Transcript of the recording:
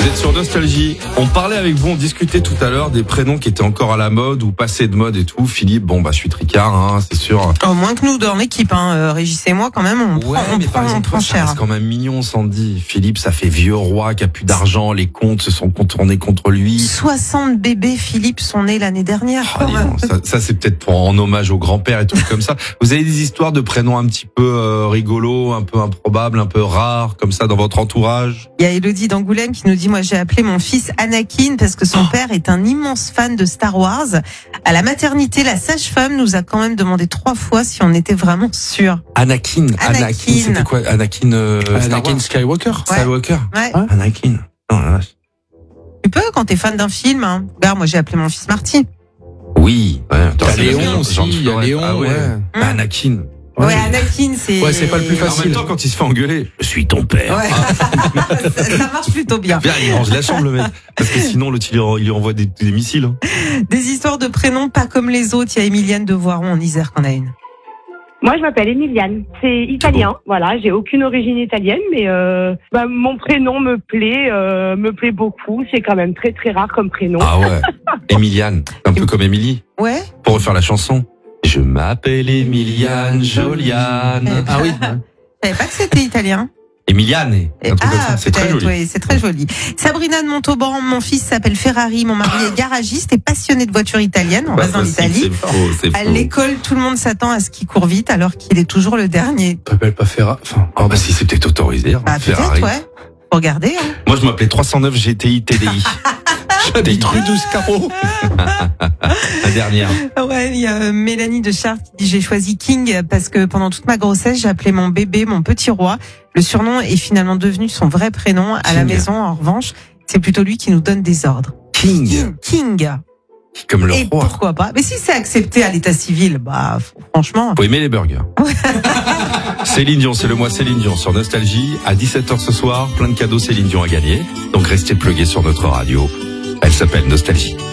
Vous êtes sur Nostalgie. On parlait avec vous, on discutait tout à l'heure des prénoms qui étaient encore à la mode ou passés de mode et tout. Philippe, bon, je suis tricard, hein, c'est sûr. Oh, moins que nous dans l'équipe, hein. Régis et moi, quand même, on prend ça cher. reste quand même mignon, Sandy. Philippe, ça fait vieux roi qui a plus d'argent, les comptes se sont contournés contre lui. 60 bébés Philippe sont nés l'année dernière. Oh, ça c'est peut-être en hommage au grand-père et tout comme ça. Vous avez des histoires de prénoms un petit peu rigolos, un peu improbables, un peu rares, comme ça dans votre entourage? Il y a Elodie d'Angoulême qui nous dit, moi j'ai appelé mon fils Anakin parce que son père est un immense fan de Star Wars. À la maternité, la sage-femme nous a quand même demandé 3 fois si on était vraiment sûr. Anakin, c'était quoi? Anakin Skywalker. Ouais. Skywalker. Ouais. Anakin. Oh la vache. Tu peux quand t'es fan d'un film. Hein. Regarde, moi j'ai appelé mon fils Marty. Oui. Ouais. T'as Léon aussi, il y a Léon. Ah ouais. Anakin. Ouais, Anakin, c'est... Ouais, c'est pas le plus facile. En même temps, quand il se fait engueuler, je suis ton père. Ouais. ça marche plutôt bien. Bien, il range la chambre, le mec. Parce que sinon, l'autre, il lui envoie des missiles. Hein. Des histoires de prénoms pas comme les autres. Il y a Emiliane de Voiron en Isère qu'on a une. Moi, je m'appelle Emiliane. C'est italien. Voilà, j'ai aucune origine italienne, mais mon prénom me plaît beaucoup. C'est quand même très très rare comme prénom. Ah ouais. Emiliane, un peu comme Émilie. Ouais. Pour refaire la chanson. Je m'appelle Emiliane Joliane. Ah oui. Je savais pas que c'était italien. Emiliane, un truc comme ça. C'est très joli. Oui, c'est très joli. Sabrina de Montauban, mon fils s'appelle Ferrari, mon mari est garagiste et passionné de voitures italiennes. On reste dans l'Italie. C'est faux. À l'école, tout le monde s'attend à ce qu'il court vite alors qu'il est toujours le dernier. T'appelles pas Ferrari. Enfin, si c'est peut-être autorisé. Ferrari. Peut-être, ouais. Faut regarder. Hein. Moi, je m'appelais 309 GTI TDI. J'habite rue 12 Carreau. La dernière. Ouais, il y a Mélanie de Chartres qui dit j'ai choisi King parce que pendant toute ma grossesse, j'ai appelé mon bébé mon petit roi. Le surnom est finalement devenu son vrai prénom. À la maison, en revanche, c'est plutôt lui qui nous donne des ordres. King. Comme le Et roi. pourquoi pas? Mais si c'est accepté à l'état civil, franchement. Faut aimer les burgers. Céline Dion, c'est le mois Céline Dion sur Nostalgie. À 17h ce soir, plein de cadeaux Céline Dion à gagner. Donc restez plugués sur notre radio. Elle s'appelle Nostalgie.